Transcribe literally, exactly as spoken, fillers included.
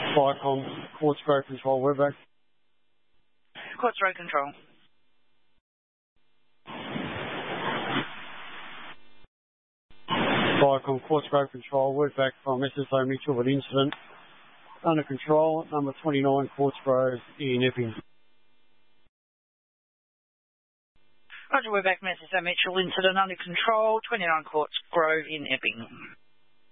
Viacom, Quartz Road Control, we're back. Quartz Road Control. Viacom, Quartz Road Control, we're back from S S O Mitchell with incident under control, number twenty-nine Quartz Road in Epping. Roger, we're back from S S O Mitchell, incident under control, twenty-nine Quartz Grove in Epping.